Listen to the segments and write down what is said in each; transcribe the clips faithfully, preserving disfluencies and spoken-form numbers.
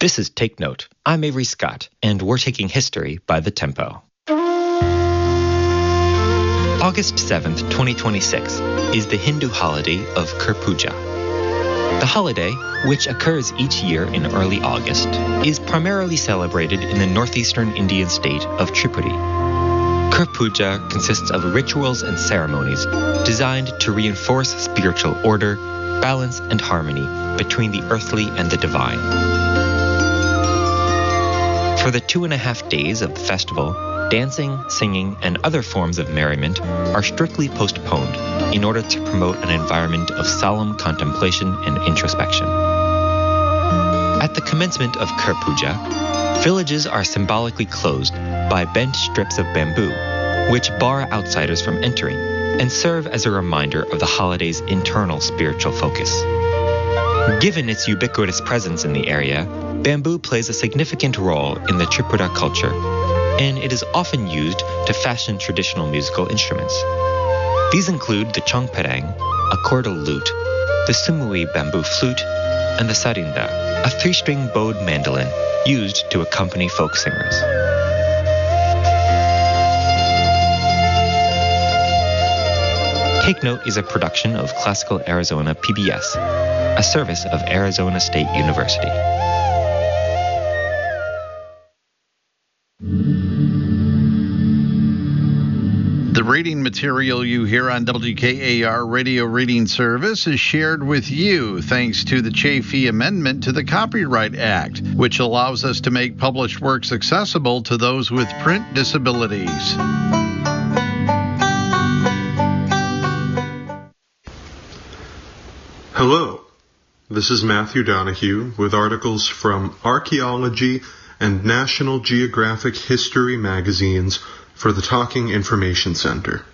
This is Take Note. I'm Avery Scott, and we're taking history by the tempo. August seventh, twenty twenty-six, is the Hindu holiday of Kur Puja. The holiday, which occurs each year in early August, is primarily celebrated in the northeastern Indian state of Tripura. Kur Puja consists of rituals and ceremonies designed to reinforce spiritual order, balance, and harmony between the earthly and the divine. For the two and a half days of the festival, dancing, singing, and other forms of merriment are strictly postponed in order to promote an environment of solemn contemplation and introspection. At the commencement of Kur Puja, villages are symbolically closed by bent strips of bamboo, which bar outsiders from entering and serve as a reminder of the holiday's internal spiritual focus. Given its ubiquitous presence in the area, bamboo plays a significant role in the Tripura culture, and it is often used to fashion traditional musical instruments. These include the chongpareng, a cordal lute, the sumui bamboo flute, and the sarinda, a three-string bowed mandolin used to accompany folk singers. Take Note is a production of Classical Arizona P B S, a service of Arizona State University. The reading material you hear on W K A R Radio Reading Service is shared with you thanks to the Chafee Amendment to the Copyright Act, which allows us to make published works accessible to those with print disabilities. Hello, this is Matthew Donahue with articles from Archaeology and National Geographic History magazines for the Talking Information Center.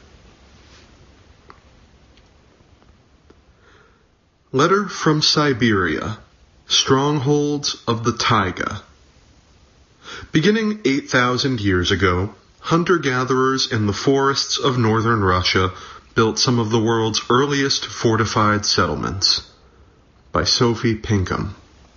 Letter from Siberia, Strongholds of the Taiga. Beginning eight thousand years ago, hunter-gatherers in the forests of northern Russia built some of the world's earliest fortified settlements. By Sophie Pinkham.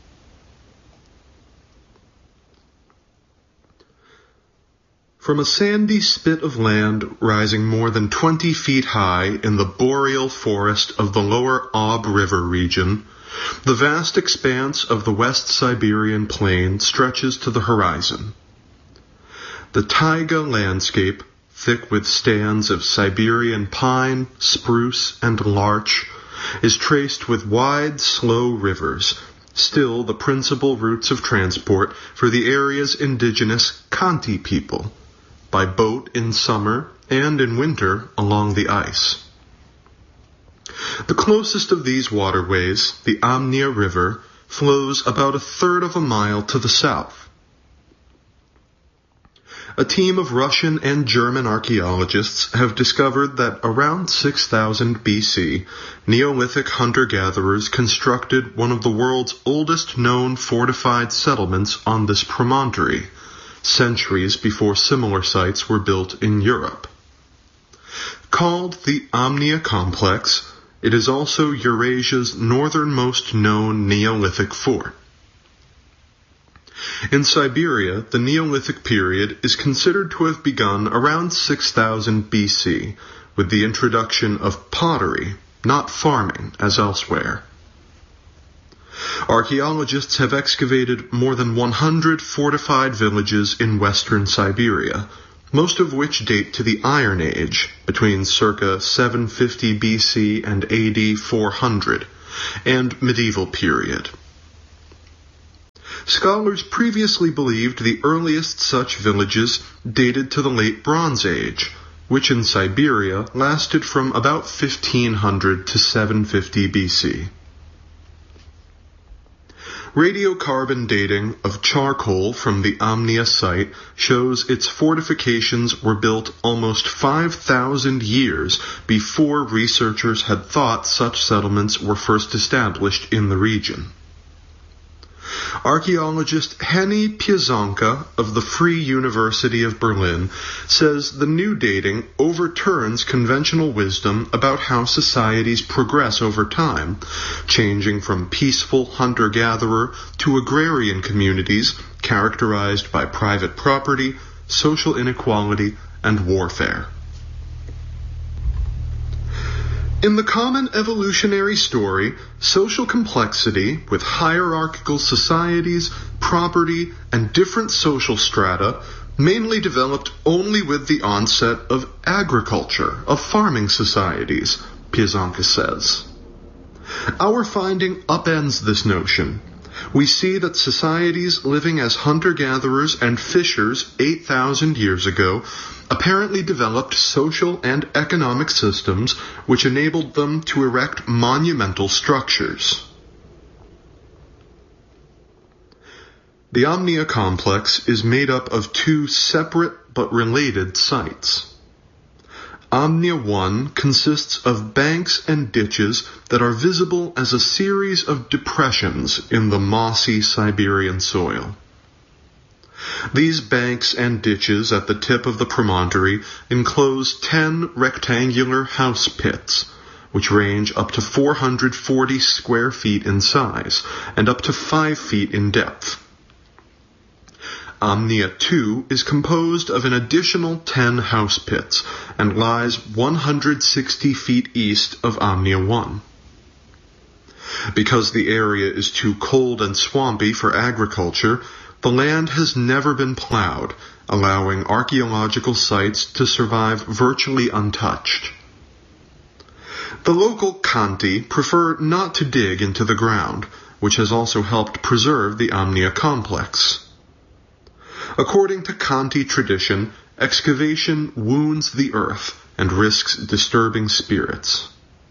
From a sandy spit of land rising more than twenty feet high in the boreal forest of the lower Ob River region, the vast expanse of the West Siberian plain stretches to the horizon. The taiga landscape, thick with stands of Siberian pine, spruce, and larch, is traced with wide, slow rivers, still the principal routes of transport for the area's indigenous Khanty people, by boat in summer and in winter along the ice. The closest of these waterways, the Amnia River, flows about a third of a mile to the south. A team of Russian and German archaeologists have discovered that around six thousand B C, Neolithic hunter-gatherers constructed one of the world's oldest known fortified settlements on this promontory, centuries before similar sites were built in Europe. Called the Amnia Complex, it is also Eurasia's northernmost known Neolithic fort. In Siberia, the Neolithic period is considered to have begun around six thousand B C, with the introduction of pottery, not farming as elsewhere. Archaeologists have excavated more than one hundred fortified villages in western Siberia, most of which date to the Iron Age, between circa seven fifty B C and A D four hundred, and medieval period. Scholars previously believed the earliest such villages dated to the late Bronze Age, which in Siberia lasted from about fifteen hundred to seven fifty B C. Radiocarbon dating of charcoal from the Amnia site shows its fortifications were built almost five thousand years before researchers had thought such settlements were first established in the region. Archaeologist Henny Piezonka of the Free University of Berlin says the new dating overturns conventional wisdom about how societies progress over time, changing from peaceful hunter-gatherer to agrarian communities characterized by private property, social inequality, and warfare. In the common evolutionary story, social complexity with hierarchical societies, property, and different social strata mainly developed only with the onset of agriculture, of farming societies, Piezonka says. Our finding upends this notion. We see that societies living as hunter-gatherers and fishers eight thousand years ago apparently developed social and economic systems which enabled them to erect monumental structures. The Amnia complex is made up of two separate but related sites. Amnia one consists of banks and ditches that are visible as a series of depressions in the mossy Siberian soil. These banks and ditches at the tip of the promontory enclose ten rectangular house pits, which range up to four hundred forty square feet in size and up to five feet in depth. Amnia two is composed of an additional ten house pits and lies one hundred sixty feet east of Amnia one. Because the area is too cold and swampy for agriculture, the land has never been plowed, allowing archaeological sites to survive virtually untouched. The local Khanty prefer not to dig into the ground, which has also helped preserve the Amnia complex. According to Khanty tradition, excavation wounds the earth and risks disturbing spirits.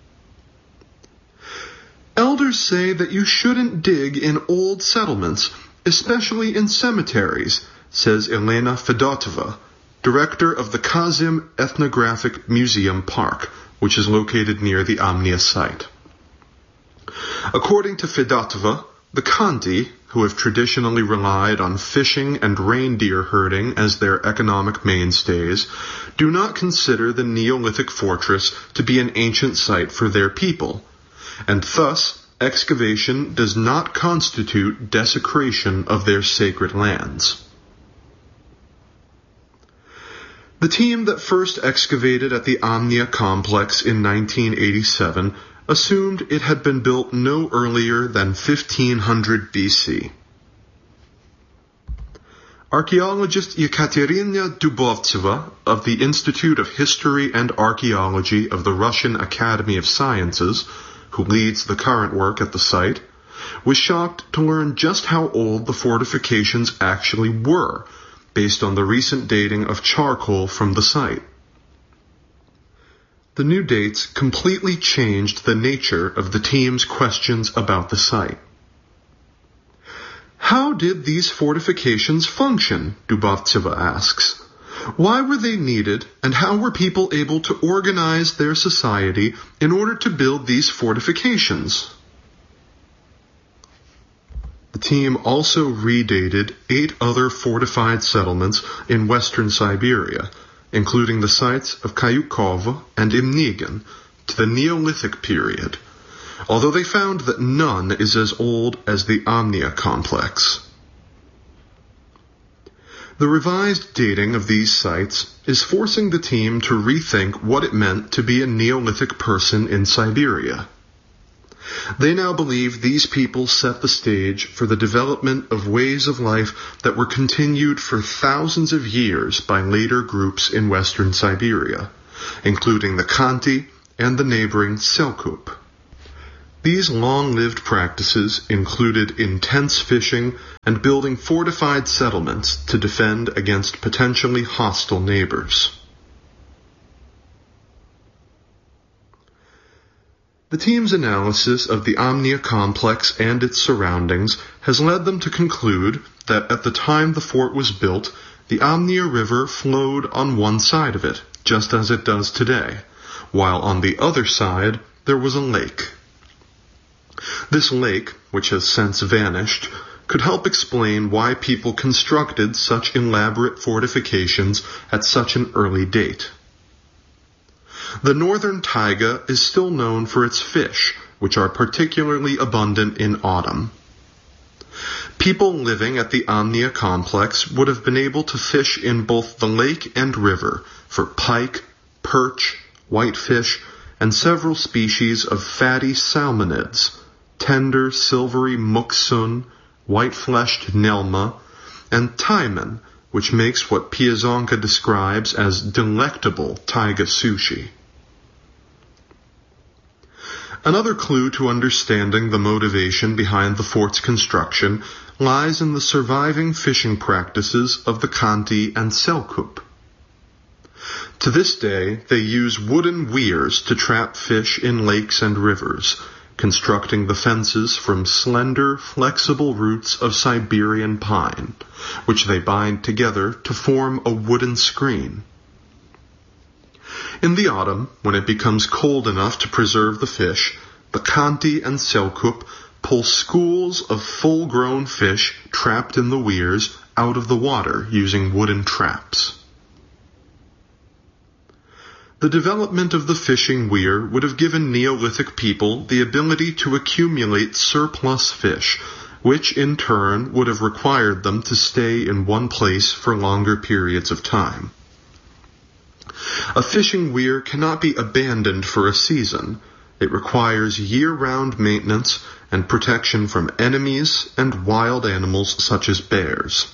Elders say that you shouldn't dig in old settlements, especially in cemeteries, says Elena Fedotova, director of the Kazim Ethnographic Museum Park, which is located near the Amnia site. According to Fedotova, the Khanty, who have traditionally relied on fishing and reindeer herding as their economic mainstays, do not consider the Neolithic fortress to be an ancient site for their people, and thus excavation does not constitute desecration of their sacred lands. The team that first excavated at the Amnia complex in nineteen eighty-seven assumed it had been built no earlier than fifteen hundred B C. Archaeologist Yekaterina Dubovtseva of the Institute of History and Archaeology of the Russian Academy of Sciences, who leads the current work at the site, was shocked to learn just how old the fortifications actually were, based on the recent dating of charcoal from the site. The new dates completely changed the nature of the team's questions about the site. How did these fortifications function? Dubovtseva asks. Why were they needed, and how were people able to organize their society in order to build these fortifications? The team also redated eight other fortified settlements in western Siberia, including the sites of Kayukov and Imnigan, to the Neolithic period, although they found that none is as old as the Amnia complex. The revised dating of these sites is forcing the team to rethink what it meant to be a Neolithic person in Siberia. They now believe these people set the stage for the development of ways of life that were continued for thousands of years by later groups in western Siberia, including the Khanty and the neighboring Selkup. These long-lived practices included intense fishing and building fortified settlements to defend against potentially hostile neighbors. The team's analysis of the Amnia complex and its surroundings has led them to conclude that at the time the fort was built, the Amnia River flowed on one side of it, just as it does today, while on the other side there was a lake. This lake, which has since vanished, could help explain why people constructed such elaborate fortifications at such an early date. The northern taiga is still known for its fish, which are particularly abundant in autumn. People living at the Amnia complex would have been able to fish in both the lake and river for pike, perch, whitefish, and several species of fatty salmonids, tender silvery muksun, white-fleshed nelma, and taimen, which makes what Piasonka describes as delectable taiga sushi. Another clue to understanding the motivation behind the fort's construction lies in the surviving fishing practices of the Khanty and Selkup. To this day, they use wooden weirs to trap fish in lakes and rivers, constructing the fences from slender, flexible roots of Siberian pine, which they bind together to form a wooden screen. In the autumn, when it becomes cold enough to preserve the fish, the Khanty and Selkup pull schools of full-grown fish trapped in the weirs out of the water using wooden traps. The development of the fishing weir would have given Neolithic people the ability to accumulate surplus fish, which in turn would have required them to stay in one place for longer periods of time. A fishing weir cannot be abandoned for a season. It requires year-round maintenance and protection from enemies and wild animals such as bears.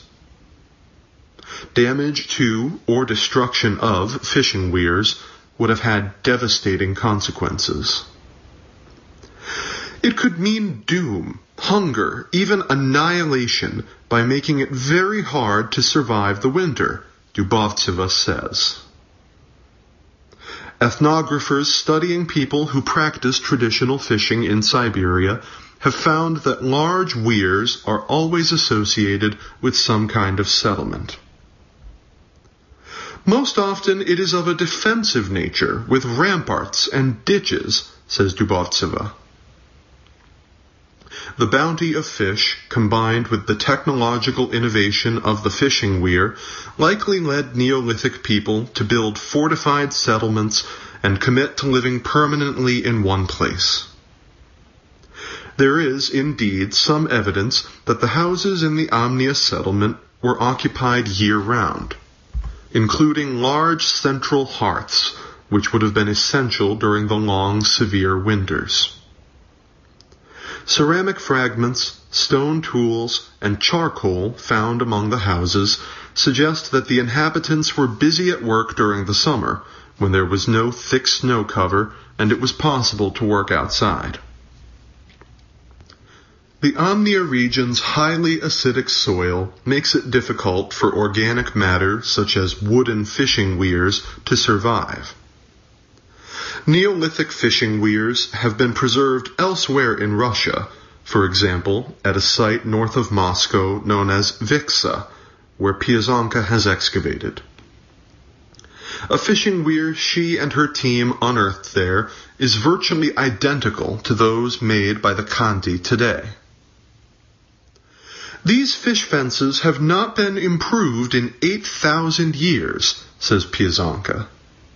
Damage to or destruction of fishing weirs would have had devastating consequences. It could mean doom, hunger, even annihilation by making it very hard to survive the winter, Dubovtseva says. Ethnographers studying people who practice traditional fishing in Siberia have found that large weirs are always associated with some kind of settlement. Most often it is of a defensive nature, with ramparts and ditches, says Dubovtseva. The bounty of fish, combined with the technological innovation of the fishing weir, likely led Neolithic people to build fortified settlements and commit to living permanently in one place. There is, indeed, some evidence that the houses in the Amnia settlement were occupied year-round, including large central hearths, which would have been essential during the long, severe winters. Ceramic fragments, stone tools, and charcoal found among the houses suggest that the inhabitants were busy at work during the summer, when there was no thick snow cover and it was possible to work outside. The Amnia region's highly acidic soil makes it difficult for organic matter such as wooden fishing weirs to survive. Neolithic fishing weirs have been preserved elsewhere in Russia, for example, at a site north of Moscow known as Viksa, where Piasonka has excavated. A fishing weir she and her team unearthed there is virtually identical to those made by the Khanty today. These fish fences have not been improved in eight thousand years, says Piasonka.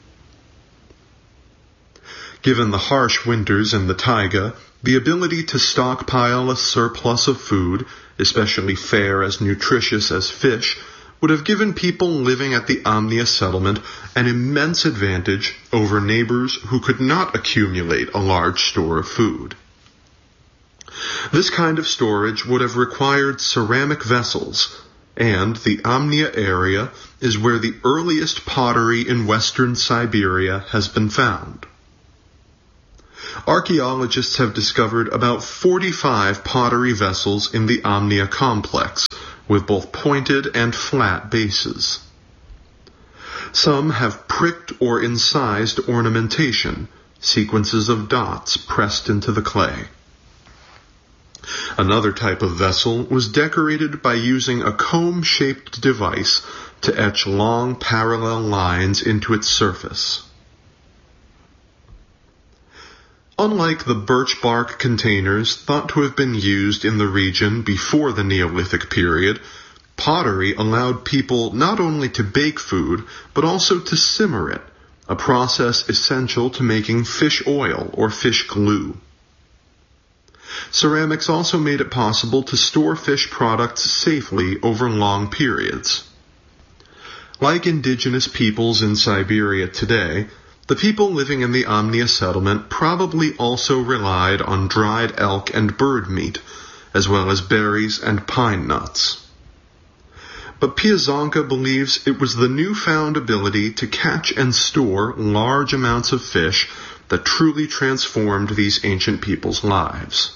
Given the harsh winters in the taiga, the ability to stockpile a surplus of food, especially fare as nutritious as fish, would have given people living at the Amnia settlement an immense advantage over neighbors who could not accumulate a large store of food. This kind of storage would have required ceramic vessels, and the Amnia area is where the earliest pottery in western Siberia has been found. Archaeologists have discovered about forty-five pottery vessels in the Amnia complex, with both pointed and flat bases. Some have pricked or incised ornamentation, sequences of dots pressed into the clay. Another type of vessel was decorated by using a comb-shaped device to etch long parallel lines into its surface. Unlike the birch bark containers thought to have been used in the region before the Neolithic period, pottery allowed people not only to bake food, but also to simmer it, a process essential to making fish oil or fish glue. Ceramics also made it possible to store fish products safely over long periods. Like indigenous peoples in Siberia today, the people living in the Amnia settlement probably also relied on dried elk and bird meat, as well as berries and pine nuts. But Piazzanka believes it was the newfound ability to catch and store large amounts of fish that truly transformed these ancient people's lives.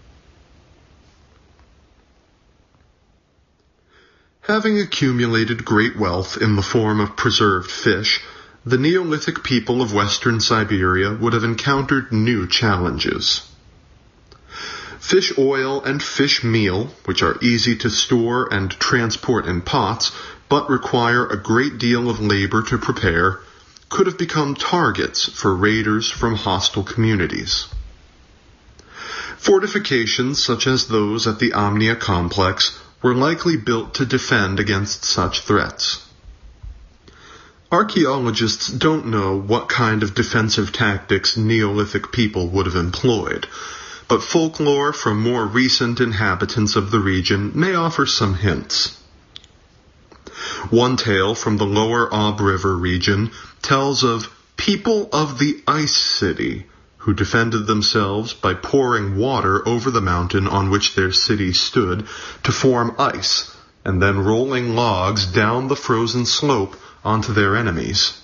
Having accumulated great wealth in the form of preserved fish, the Neolithic people of Western Siberia would have encountered new challenges. Fish oil and fish meal, which are easy to store and transport in pots, but require a great deal of labor to prepare, could have become targets for raiders from hostile communities. Fortifications such as those at the Amnia complex were likely built to defend against such threats. Archaeologists don't know what kind of defensive tactics Neolithic people would have employed, but folklore from more recent inhabitants of the region may offer some hints. One tale from the lower Ob River region tells of people of the Ice City who defended themselves by pouring water over the mountain on which their city stood to form ice, and then rolling logs down the frozen slope onto their enemies.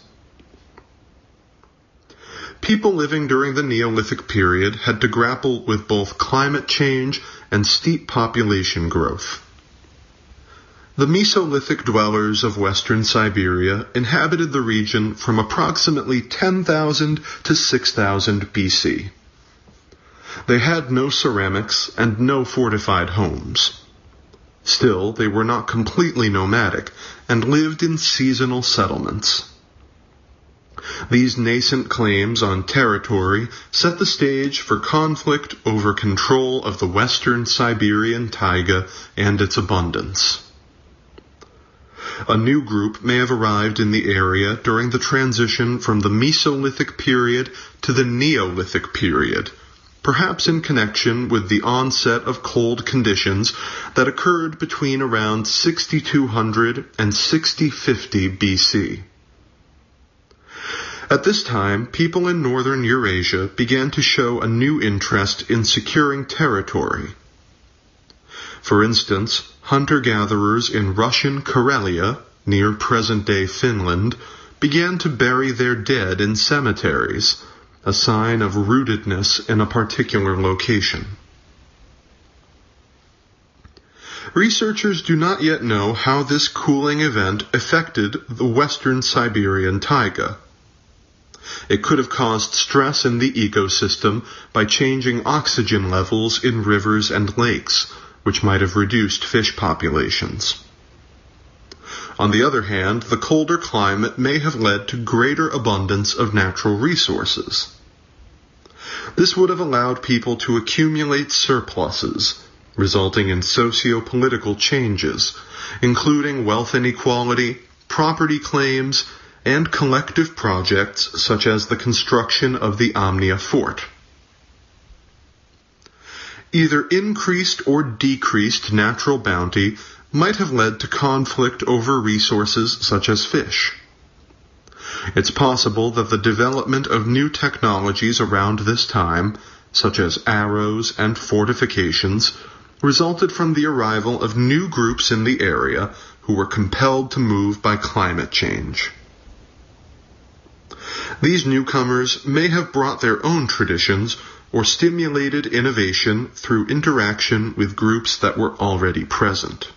People living during the Neolithic period had to grapple with both climate change and steep population growth. The Mesolithic dwellers of western Siberia inhabited the region from approximately ten thousand to six thousand B C. They had no ceramics and no fortified homes. Still, they were not completely nomadic and lived in seasonal settlements. These nascent claims on territory set the stage for conflict over control of the western Siberian taiga and its abundance. A new group may have arrived in the area during the transition from the Mesolithic period to the Neolithic period, perhaps in connection with the onset of cold conditions that occurred between around sixty-two hundred and sixty fifty B C. At this time, people in northern Eurasia began to show a new interest in securing territory. For instance, hunter-gatherers in Russian Karelia, near present-day Finland, began to bury their dead in cemeteries, a sign of rootedness in a particular location. Researchers do not yet know how this cooling event affected the western Siberian taiga. It could have caused stress in the ecosystem by changing oxygen levels in rivers and lakes, which might have reduced fish populations. On the other hand, the colder climate may have led to greater abundance of natural resources. This would have allowed people to accumulate surpluses, resulting in socio-political changes, including wealth inequality, property claims, and collective projects such as the construction of the Amnia fort. Either increased or decreased natural bounty might have led to conflict over resources such as fish. It's possible that the development of new technologies around this time, such as arrows and fortifications, resulted from the arrival of new groups in the area who were compelled to move by climate change. These newcomers may have brought their own traditions or stimulated innovation through interaction with groups that were already present.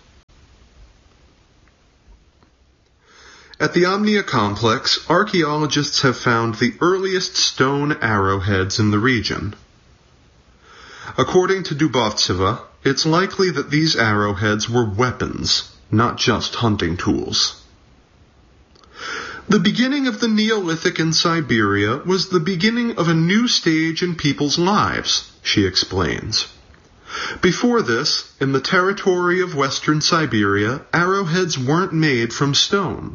At the Amnia complex, archaeologists have found the earliest stone arrowheads in the region. According to Dubovtseva, it's likely that these arrowheads were weapons, not just hunting tools. The beginning of the Neolithic in Siberia was the beginning of a new stage in people's lives, she explains. Before this, in the territory of western Siberia, arrowheads weren't made from stone.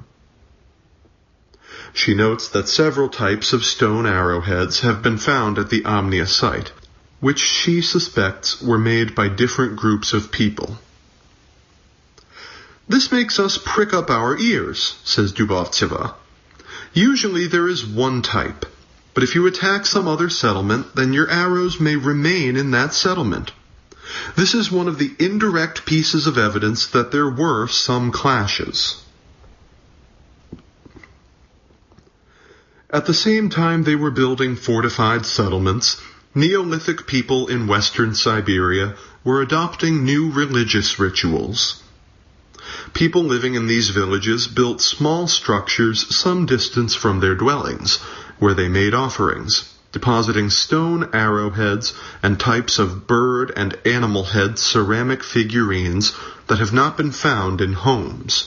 She notes that several types of stone arrowheads have been found at the Amnia site, which she suspects were made by different groups of people. This makes us prick up our ears, says Dubovtseva. Usually there is one type, but if you attack some other settlement, then your arrows may remain in that settlement. This is one of the indirect pieces of evidence that there were some clashes. At the same time they were building fortified settlements, Neolithic people in western Siberia were adopting new religious rituals. People living in these villages built small structures some distance from their dwellings, where they made offerings, depositing stone arrowheads and types of bird and animal head ceramic figurines that have not been found in homes.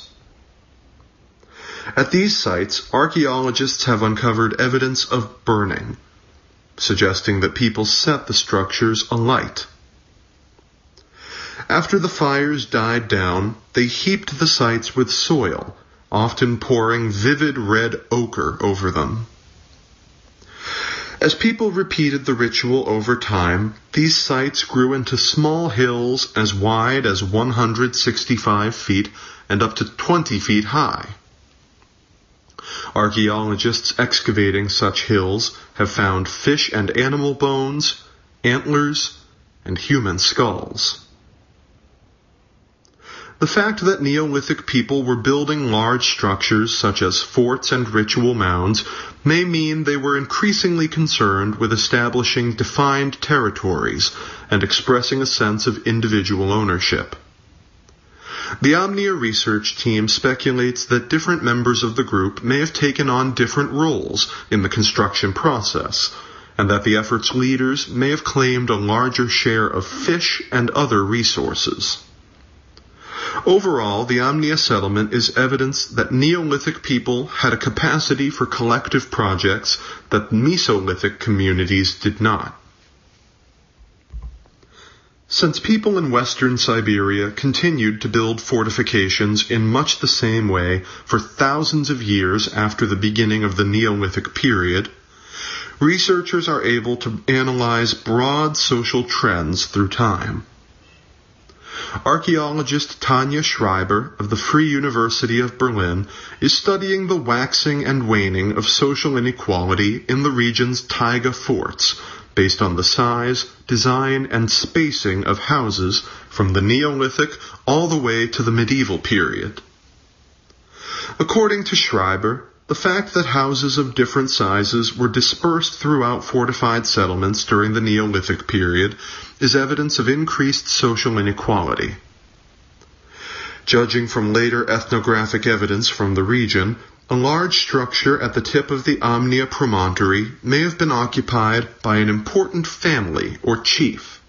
At these sites, archaeologists have uncovered evidence of burning, suggesting that people set the structures alight. After the fires died down, they heaped the sites with soil, often pouring vivid red ochre over them. As people repeated the ritual over time, these sites grew into small hills as wide as one hundred sixty-five feet and up to twenty feet high. Archaeologists excavating such hills have found fish and animal bones, antlers, and human skulls. The fact that Neolithic people were building large structures such as forts and ritual mounds may mean they were increasingly concerned with establishing defined territories and expressing a sense of individual ownership. The Amnia research team speculates that different members of the group may have taken on different roles in the construction process, and that the effort's leaders may have claimed a larger share of fish and other resources. Overall, the Amnia settlement is evidence that Neolithic people had a capacity for collective projects that Mesolithic communities did not. Since people in western Siberia continued to build fortifications in much the same way for thousands of years after the beginning of the Neolithic period, researchers are able to analyze broad social trends through time. Archaeologist Tanja Schreiber of the Free University of Berlin is studying the waxing and waning of social inequality in the region's taiga forts, based on the size, design, and spacing of houses from the Neolithic all the way to the medieval period. According to Schreiber, the fact that houses of different sizes were dispersed throughout fortified settlements during the Neolithic period is evidence of increased social inequality. Judging from later ethnographic evidence from the region, a large structure at the tip of the Amnia promontory may have been occupied by an important family or chief.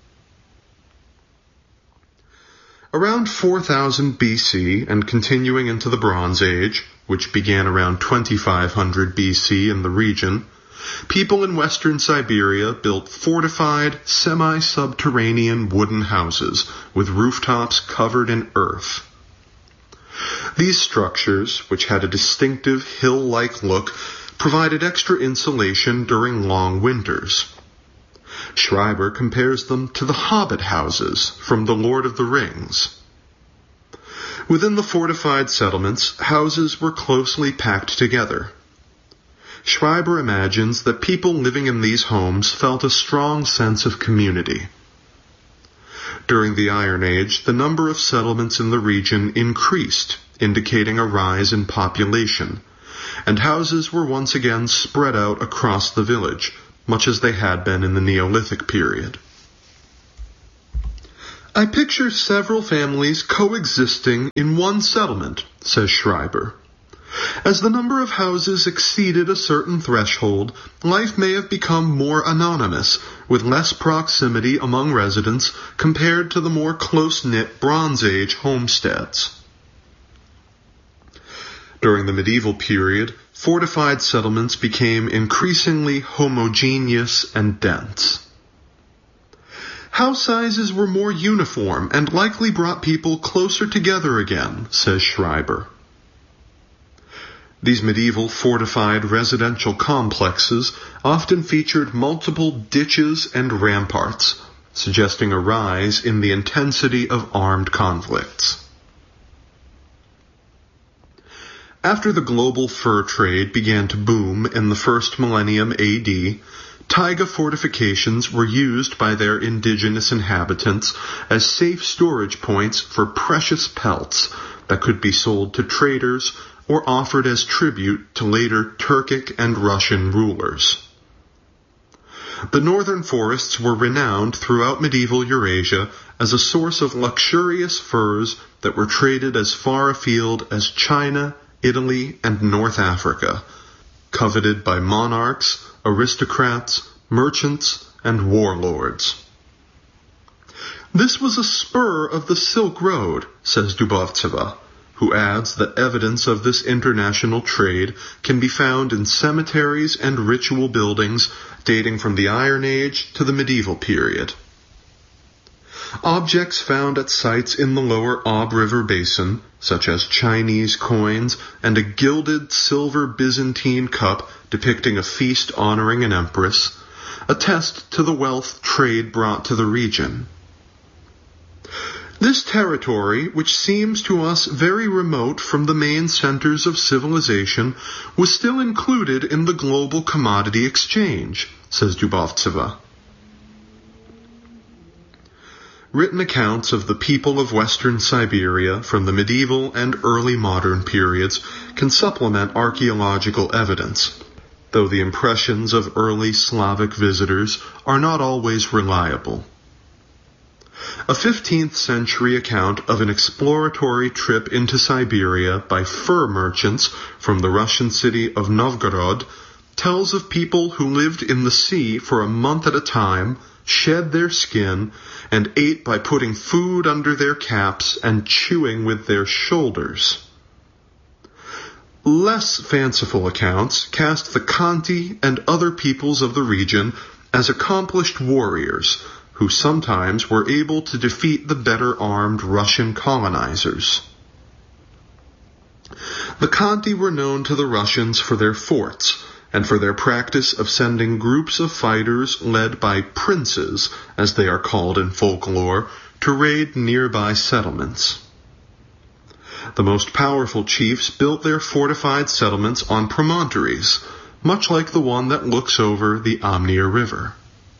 Around four thousand B C and continuing into the Bronze Age, which began around twenty-five hundred B C in the region, people in western Siberia built fortified, semi-subterranean wooden houses with rooftops covered in earth. These structures, which had a distinctive hill-like look, provided extra insulation during long winters. Schreiber compares them to the hobbit houses from The Lord of the Rings. Within the fortified settlements, houses were closely packed together. Schreiber imagines that people living in these homes felt a strong sense of community. During the Iron Age, the number of settlements in the region increased, indicating a rise in population, and houses were once again spread out across the village, much as they had been in the Neolithic period. I picture several families coexisting in one settlement, says Schreiber. As the number of houses exceeded a certain threshold, life may have become more anonymous, with less proximity among residents compared to the more close-knit Bronze Age homesteads. During the medieval period, fortified settlements became increasingly homogeneous and dense. House sizes were more uniform and likely brought people closer together again, says Schreiber. These medieval fortified residential complexes often featured multiple ditches and ramparts, suggesting a rise in the intensity of armed conflicts. After the global fur trade began to boom in the first millennium A D, taiga fortifications were used by their indigenous inhabitants as safe storage points for precious pelts that could be sold to traders or offered as tribute to later Turkic and Russian rulers. The northern forests were renowned throughout medieval Eurasia as a source of luxurious furs that were traded as far afield as China, Italy, and North Africa, coveted by monarchs, aristocrats, merchants, and warlords. This was a spur of the Silk Road, says Dubovtseva, who adds that evidence of this international trade can be found in cemeteries and ritual buildings dating from the Iron Age to the medieval period. Objects found at sites in the lower Ob River basin, such as Chinese coins and a gilded silver Byzantine cup depicting a feast honoring an empress, attest to the wealth trade brought to the region. This territory, which seems to us very remote from the main centers of civilization, was still included in the global commodity exchange, says Dubovtseva. Written accounts of the people of western Siberia from the medieval and early modern periods can supplement archaeological evidence, though the impressions of early Slavic visitors are not always reliable. A fifteenth century account of an exploratory trip into Siberia by fur merchants from the Russian city of Novgorod tells of people who lived in the sea for a month at a time, shed their skin, and ate by putting food under their caps and chewing with their shoulders. Less fanciful accounts cast the Khanty and other peoples of the region as accomplished warriors who sometimes were able to defeat the better-armed Russian colonizers. The Khanty were known to the Russians for their forts, and for their practice of sending groups of fighters led by princes, as they are called in folklore, to raid nearby settlements. The most powerful chiefs built their fortified settlements on promontories, much like the one that looks over the Amnir River.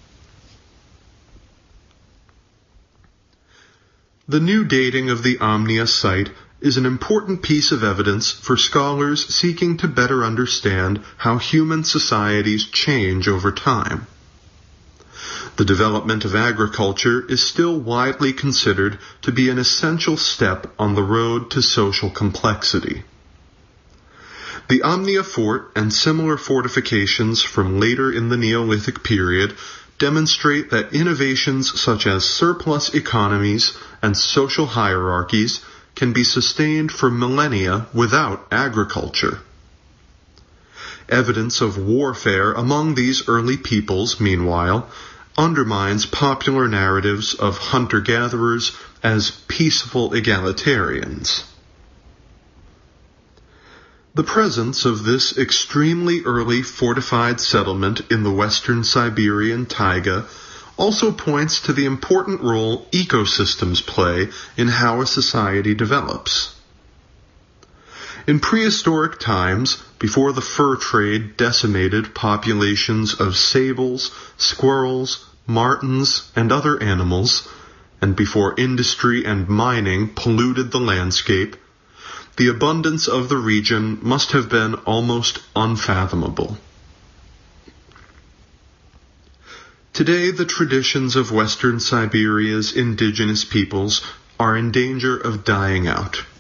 The new dating of the Amnia site is an important piece of evidence for scholars seeking to better understand how human societies change over time. The development of agriculture is still widely considered to be an essential step on the road to social complexity. The Amnia fort and similar fortifications from later in the Neolithic period demonstrate that innovations such as surplus economies and social hierarchies can be sustained for millennia without agriculture. Evidence of warfare among these early peoples, meanwhile, undermines popular narratives of hunter-gatherers as peaceful egalitarians. The presence of this extremely early fortified settlement in the western Siberian taiga also points to the important role ecosystems play in how a society develops. In prehistoric times, before the fur trade decimated populations of sables, squirrels, martens, and other animals, and before industry and mining polluted the landscape, the abundance of the region must have been almost unfathomable. Today, the traditions of Western Siberia's indigenous peoples are in danger of dying out.